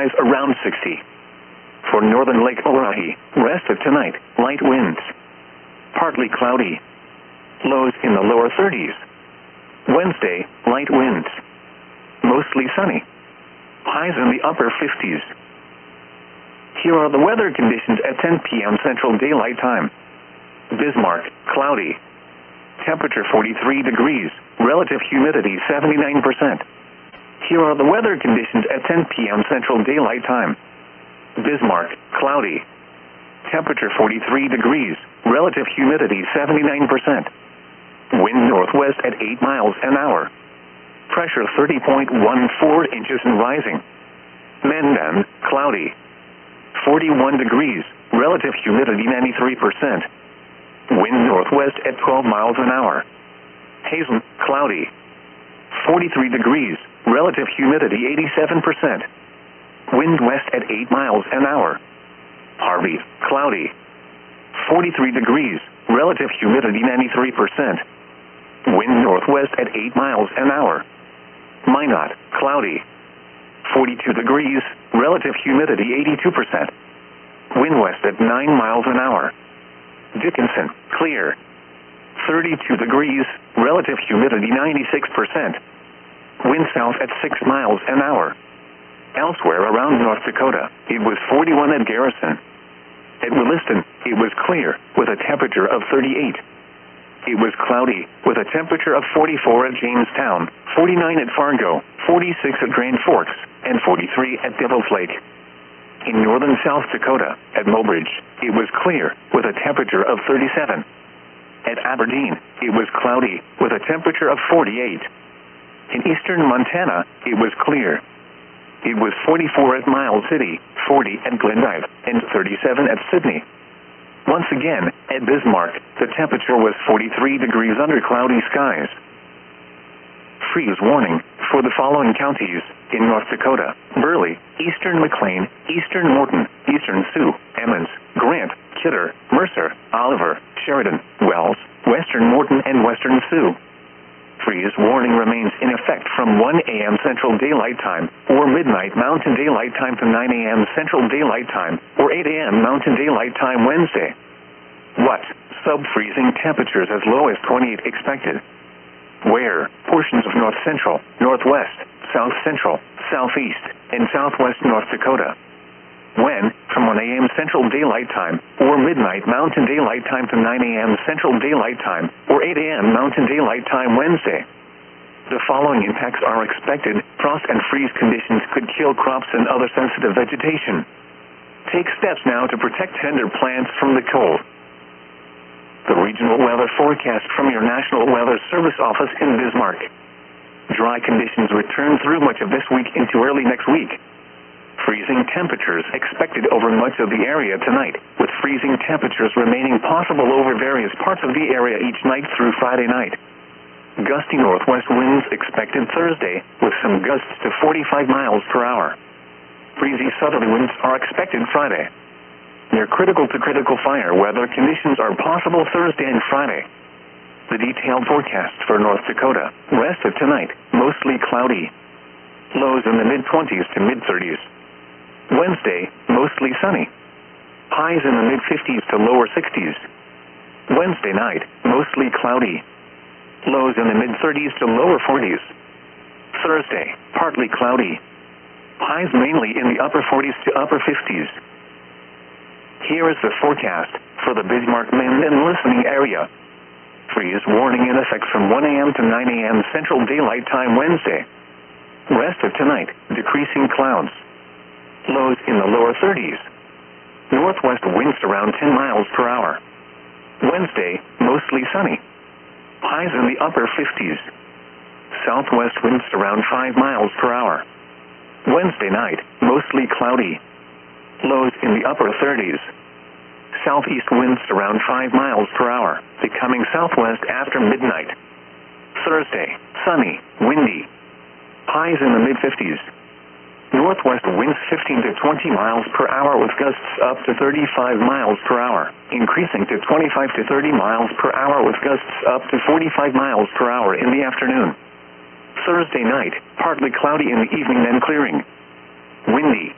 highs around 60. For northern Lake Oahe, rest of tonight, light winds. Partly cloudy. Lows in the lower 30s. Wednesday, light winds. Mostly sunny. Highs in the upper 50s. Here are the weather conditions at 10 p.m. Central Daylight Time. Bismarck, cloudy. Temperature 43 degrees. Relative humidity 79%. Here are the weather conditions at 10 p.m. Central Daylight Time. Bismarck, cloudy. Temperature 43 degrees. Relative humidity 79%. Wind northwest at 8 miles an hour. Pressure 30.14 inches and rising. Mandan, cloudy. 41 degrees. Relative humidity 93%. Wind northwest at 12 miles an hour. Hazen, cloudy. 43 degrees. Relative humidity 87%. Wind west at 8 miles an hour. Harvey, cloudy. 43 degrees. Relative humidity 93%. Wind northwest at 8 miles an hour. Minot, cloudy. 42 degrees. Relative humidity 82%. Wind west at 9 miles an hour. Dickinson, clear. 32 degrees. Relative humidity 96%. Wind south at 6 miles an hour. Elsewhere around North Dakota, it was 41 at Garrison. At Williston, it was clear, with a temperature of 38. It was cloudy, with a temperature of 44 at Jamestown, 49 at Fargo, 46 at Grand Forks, and 43 at Devil's Lake. In northern South Dakota, at Mobridge, it was clear, with a temperature of 37. At Aberdeen, it was cloudy, with a temperature of 48. In eastern Montana, it was clear. It was 44 at Miles City, 40 at Glendive, and 37 at Sydney. Once again, at Bismarck, the temperature was 43 degrees under cloudy skies. Freeze warning for the following counties in North Dakota: Burley, eastern McLean, eastern Morton, eastern Sioux, Emmons, Grant, Kidder, Mercer, Oliver, Sheridan, Wells, western Morton, and western Sioux. Freeze warning remains in effect from 1 a.m. Central Daylight Time, or midnight Mountain Daylight Time to 9 a.m. Central Daylight Time, or 8 a.m. Mountain Daylight Time Wednesday. What? Sub-freezing temperatures as low as 28 expected. Where? Portions of North Central, Northwest, South Central, Southeast, and Southwest North Dakota. When? From 1 a.m. Central Daylight Time, or midnight Mountain Daylight Time to 9 a.m. Central Daylight Time, or 8 a.m. Mountain Daylight Time Wednesday. The following impacts are expected. Frost and freeze conditions could kill crops and other sensitive vegetation. Take steps now to protect tender plants from the cold. The regional weather forecast from your National Weather Service office in Bismarck. Dry conditions return through much of this week into early next week. Freezing temperatures expected over much of the area tonight, with freezing temperatures remaining possible over various parts of the area each night through Friday night. Gusty northwest winds expected Thursday, with some gusts to 45 miles per hour. Breezy southerly winds are expected Friday. Near critical to critical fire weather conditions are possible Thursday and Friday. The detailed forecast for North Dakota: rest of tonight, mostly cloudy. Lows in the mid-20s to mid-30s. Wednesday, mostly sunny. Highs in the mid-50s to lower 60s. Wednesday night, mostly cloudy. Lows in the mid-30s to lower 40s. Thursday, partly cloudy. Highs mainly in the upper 40s to upper 50s. Here is the forecast for the Bismarck-Minden listening area. Freeze warning in effect from 1 a.m. to 9 a.m. Central Daylight Time Wednesday. Rest of tonight, decreasing clouds. Lows in the lower 30s. Northwest winds around 10 miles per hour. Wednesday, mostly sunny. Highs in the upper 50s. Southwest winds around 5 miles per hour. Wednesday night, mostly cloudy. Lows in the upper 30s. Southeast winds around 5 miles per hour, becoming southwest after midnight. Thursday, sunny, windy. Highs in the mid-50s. Northwest winds 15 to 20 miles per hour with gusts up to 35 miles per hour, increasing to 25 to 30 miles per hour with gusts up to 45 miles per hour in the afternoon. Thursday night, partly cloudy in the evening then clearing. Windy.